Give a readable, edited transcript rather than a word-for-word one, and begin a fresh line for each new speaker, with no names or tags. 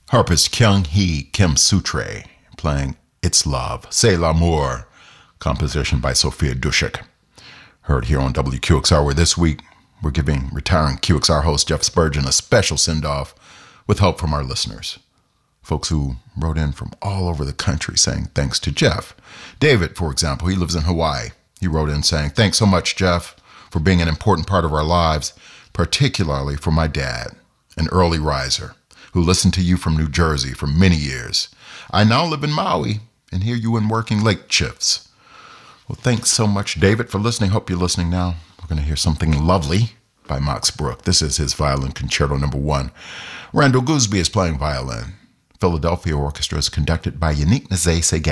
Harpist Kyung Hee Kim Sutre playing It's Love, C'est l'Amour, composition by Sophia Dushik. Heard here on WQXR, where this week we're giving retiring QXR host Jeff Spurgeon a special send-off with help from our listeners. Folks who wrote in from all over the country saying thanks to Jeff. David, for example, he lives in Hawaii. He wrote in saying, "Thanks so much, Jeff, for being an important part of our lives, particularly for my dad, an early riser, who listened to you from New Jersey for many years. I now live in Maui and hear you in working late shifts." Well, thanks so much, David, for listening. Hope you're listening now. We're going to hear something lovely by Max Bruch. This is his Violin Concerto No. 1. Randall Gooseby is playing violin. Philadelphia Orchestra is conducted by Yannick Nazay-Séguin.